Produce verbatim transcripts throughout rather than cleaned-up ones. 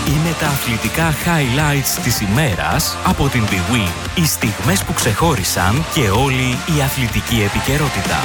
Είναι τα αθλητικά highlights της ημέρας από την Big Win. Οι στιγμές που ξεχώρισαν και όλη η αθλητική επικαιρότητα.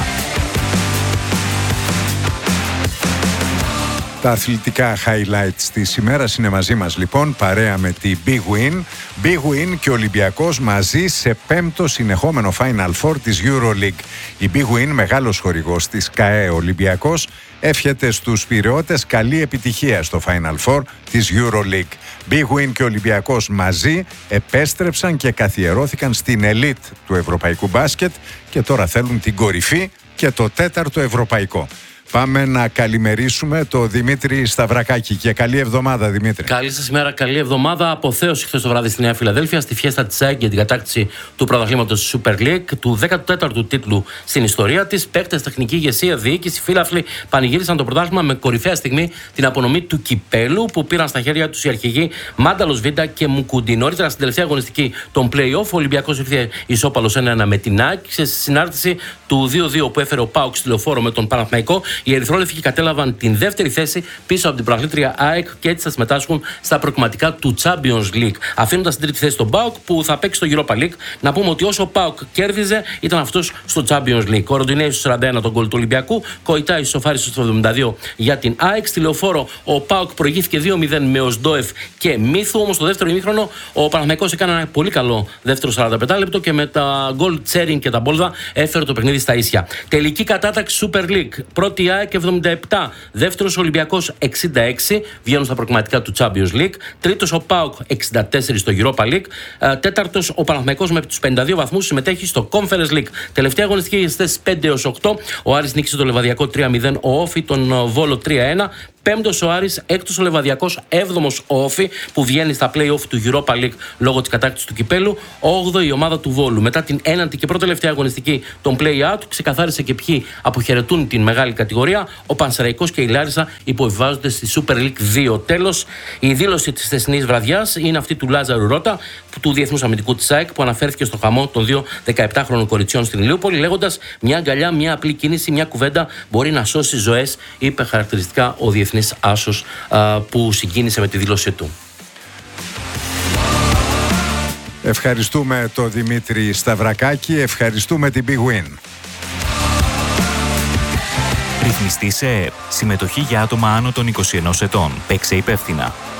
Τα αθλητικά highlights της ημέρας είναι μαζί μας λοιπόν, παρέα με τη Big Win. Big Win και Ολυμπιακός μαζί σε πέμπτο συνεχόμενο Final Four της EuroLeague. Η Big Win, μεγάλος χορηγός της ΚΑΕ Ολυμπιακός, εύχεται στους Πειραιώτες καλή επιτυχία στο Final Four της EuroLeague. Big Win και Ολυμπιακός μαζί επέστρεψαν και καθιερώθηκαν στην elite του ευρωπαϊκού μπάσκετ και τώρα θέλουν την κορυφή και το τέταρτο ευρωπαϊκό. Πάμε να καλημερίσουμε το Δημήτρη Σταυρακάκη και καλή εβδομάδα, Δημήτρη. Καλή σας ημέρα, καλή εβδομάδα. Αποθέωση χθες το βράδυ στη Νέα Φιλαδέλφια στη φιέστα της ΑΕΚ για την κατάκτηση του πρωταθλήματος Super League, του δέκατου τέταρτου τίτλου στην ιστορία της. Παίκτες, τεχνική ηγεσία, διοίκηση, φίλαθλοι πανηγύρισαν το πρωτάθλημα με κορυφαία στιγμή την απονομή του κυπέλου που πήραν στα χέρια τους οι αρχηγοί Μάνταλος Βίντα και Μουκούντι. Νωρίτερα στην τελευταία αγωνιστική των play-off, ο Ολυμπιακός ήρθε ισόπαλος ένα ένα με την ΑΕΚ σε συνάρτηση του δύο δύο που έφερε ο ΠΑΟΚ στη Λεωφόρο με τον Παναθηναϊκό. Οι ερυθρόλευκοι κατέλαβαν την δεύτερη θέση πίσω από την πρωταθλήτρια ΑΕΚ και έτσι θα συμμετάσχουν στα προκριματικά του Champions League. Αφήνοντας την τρίτη θέση τον ΠΑΟΚ που θα παίξει στο Europa League. Να πούμε ότι όσο ο ΠΑΟΚ κέρδιζε ήταν αυτός στο Champions League. Ο Ροντινέη στο σαράντα ένα τον γκολ του Ολυμπιακού, Κοϊτάη ισοφάρισε στο εβδομήντα δύο για την ΑΕΚ. Στη Λεωφόρο ο ΠΑΟΚ προηγήθηκε δύο μηδέν με Οσντόεφ και Μύθου. Όμως στο δεύτερο ημίχρονο ο Παναθηναϊκός έκανε ένα πολύ καλό δεύτερο σαράντα πέντε λεπτό και με τα γκολ Τσέριν και τα Μπόλδα έφερε το παιχνίδι στα ίσια. Τελική κατάταξη Super League. Πρώτη ΑΕΚ εβδομήντα επτά, δεύτερος Ολυμπιακός εξήντα έξι, βγαίνουν στα προκριματικά του Champions League. Τρίτος ο ΠΑΟΚ εξήντα τέσσερα στο Europa League. Τέταρτος ο Παναθηναϊκός με τους πενήντα δύο βαθμούς συμμετέχει στο Conference League. Τελευταία αγωνιστική στις πέντε έως οκτώ. Ο Άρης νίκησε το Λεβαδιακό τρία μηδέν, ο Όφη τον Βόλο τρία ένα. Πέμπτος ο Άρης, έκτος ο Λεβαδιακός, έβδομος ο Όφη που βγαίνει στα play-off του Europa League λόγω της κατάκτησης του κυπέλου, όγδοη η ομάδα του Βόλου. Μετά την ένατη και πρώτη τελευταία αγωνιστική των play-out, ξεκαθάρισε και ποιοι αποχαιρετούν την μεγάλη κατηγορία. Ο Πανσεραϊκός και η Λάρισα υποβιβάζονται στη Super League δύο. Τέλος, η δήλωση της χθεσινής βραδιάς είναι αυτή του Λάζαρου Ρώτα, του Διεθνούς Αμυντικού της ΑΕΚ, που αναφέρθηκε στο χαμό των δύο δεκαεπτάχρονων κοριτσιών στην Ηλιούπολη, λέγοντας μια αγκαλιά, μια απλή κίνηση, μια κουβέντα μπορεί να σώσει ζωές, είπε χαρακτηριστικά ο Διεθνής άσος α, που συγκίνησε με τη δήλωσή του. Ευχαριστούμε τον Δημήτρη Σταυρακάκη, ευχαριστούμε την Big Win. Ρυθμιστή σε ΕΕΠ. Συμμετοχή για άτομα άνω των είκοσι ενός ετών. Παίξε υπεύθυνα.